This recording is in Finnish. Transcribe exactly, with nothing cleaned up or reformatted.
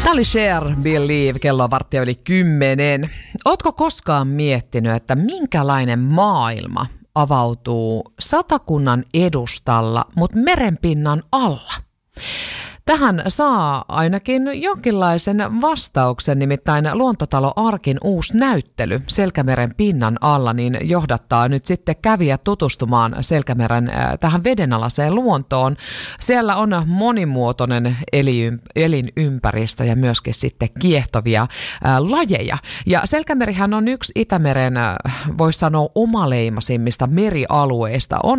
Tämä oli Cher, Believe, kello on varttia yli kymmenen. Ootko koskaan miettinyt, että minkälainen maailma avautuu Satakunnan edustalla, mutta merenpinnan alla? Tähän saa ainakin jonkinlaisen vastauksen, nimittäin Luontotalo Arkin uusi näyttely Selkämeren pinnan alla niin johdattaa nyt sitten kävijät tutustumaan Selkämeren äh, tähän vedenalaiseen luontoon. Siellä on monimuotoinen elinympäristö ja myöskin sitten kiehtovia äh, lajeja. Ja Selkämerihän on yksi Itämeren, äh, voisi sanoa, omaleimasimmista merialueista. On